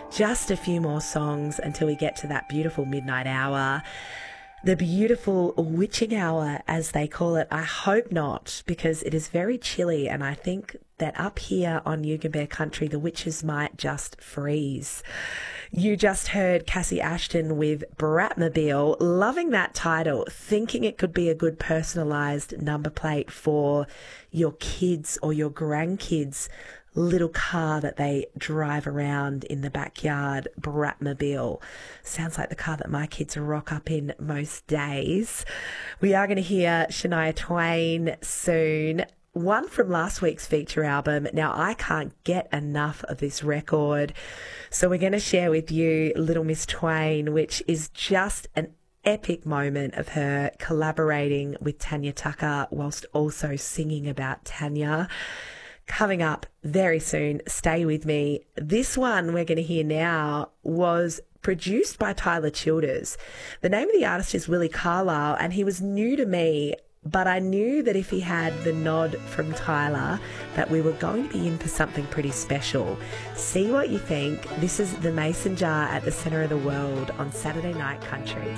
Just a few more songs until we get to that beautiful midnight hour. The beautiful witching hour, as they call it. I hope not, because it is very chilly, and I think that up here on Yugambeh country, the witches might just freeze. You just heard Cassie Ashton with Bratmobile. Loving that title, thinking it could be a good personalised number plate for your kids or your grandkids' little car that they drive around in the backyard. Bratmobile sounds like the car that my kids rock up in most days. We are going to hear Shania Twain soon, one from last week's feature album. Now, I can't get enough of this record, so we're going to share with you Little Miss Twain, which is just an epic moment of her collaborating with Tanya Tucker whilst also singing about Tanya. Coming up very soon, stay with me. This one we're going to hear now was produced by Tyler Childers. The name of the artist is Willie Carlisle, and he was new to me, but I knew that if he had the nod from Tyler, that we were going to be in for something pretty special. See what you think. This is The Mason Jar at the Centre of the World on Saturday Night Country.